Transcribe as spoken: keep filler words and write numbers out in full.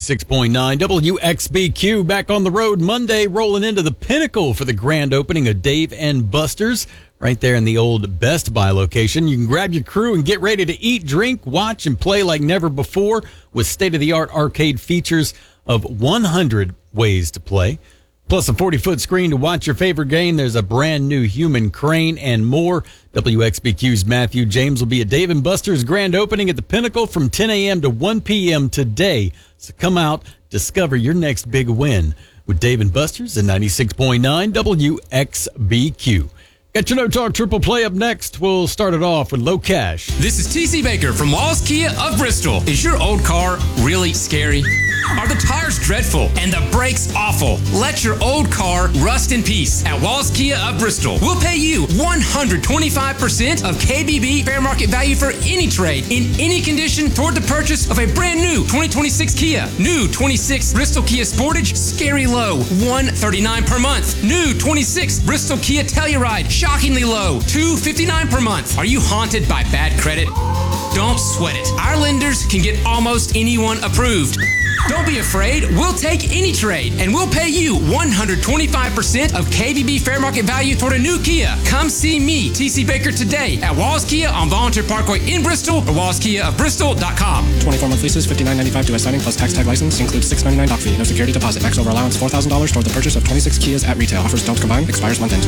ninety-six point nine W X B Q back on the road Monday, rolling into the Pinnacle for the grand opening of Dave and Buster's right there in the old Best Buy location. You can grab your crew and get ready to eat, drink, watch, and play like never before with state-of-the-art arcade features of one hundred ways to play. Plus a forty-foot screen to watch your favorite game. There's a brand new human crane and more. W X B Q's Matthew James will be at Dave and Buster's grand opening at the Pinnacle from ten a.m. to one p.m. today. So come out, discover your next big win with Dave and Buster's at ninety-six point nine W X B Q. Got your No Talk Triple Play up next. We'll start it off with Low Cash. This is T C Baker from Walls Kia of Bristol. Is your old car really scary? Are the tires dreadful and the brakes awful? Let your old car rust in peace at Walls Kia of Bristol. We'll pay you one hundred twenty-five percent of K B B fair market value for any trade in any condition toward the purchase of a brand new twenty twenty-six Kia. New twenty-six Bristol Kia Sportage, scary low, one hundred thirty-nine dollars per month. New twenty-six Bristol Kia Telluride, shockingly low, two hundred fifty-nine dollars per month. Are you haunted by bad credit? Don't sweat it. Our lenders can get almost anyone approved. Don't be afraid. We'll take any trade, and we'll pay you one hundred twenty-five percent of K B B fair market value toward a new Kia. Come see me, T C Baker, today at Walls Kia on Volunteer Parkway in Bristol or walls kia of bristol dot com. twenty-four month leases, fifty-nine ninety-five due at signing plus tax tag license. Includes six ninety-nine doc fee. No security deposit. Max over allowance four thousand dollars toward the purchase of twenty-six Kias at retail. Offers don't combine. Expires month end.